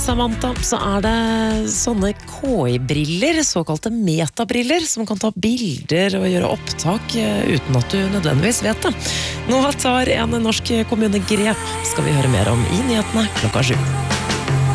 Samantha, så det sånne KI-briller, såkalte metabriller, som kan ta bilder og gjøre opptak uten at du nødvendigvis vet det. Nå tar en norsk kommune grep, skal vi høre mer om i nyhetene 7:00.